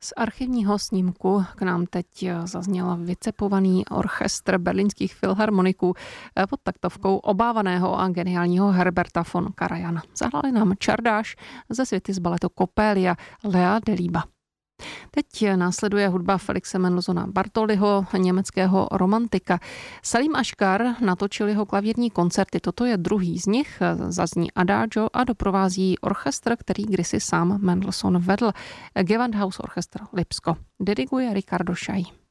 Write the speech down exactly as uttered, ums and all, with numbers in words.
Z archivního snímku k nám teď zazněl vycepovaný orchestr berlínských filharmoniků pod taktovkou obávaného a geniálního Herberta von Karajana. Zahráli nám Čardáš ze světy z baletu Coppelia Lea Delibes. Teď následuje hudba Felixe Mendelssohna Bartholdyho, německého romantika. Salim Aškar natočil jeho klavírní koncerty. Toto je druhý z nich, zazní Adagio a doprovází orchestr, který kdysi sám Mendelssohn vedl. Gewandhaus Orchester Lipsko. Diriguje Ricardo Chailly.